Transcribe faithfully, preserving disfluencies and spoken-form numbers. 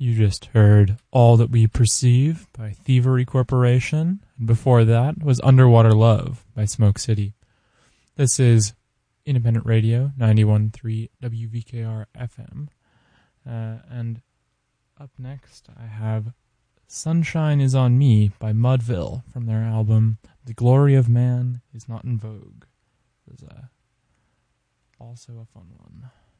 You just heard All That We Perceive by Thievery Corporation, and before that was Underwater Love by Smoke City. This is Independent Radio, ninety-one point three W V K R F M, uh, and up next I have Sunshine Is On Me by Mudville from their album The Glory of Man Is Not in Vogue. It was uh, also a fun one.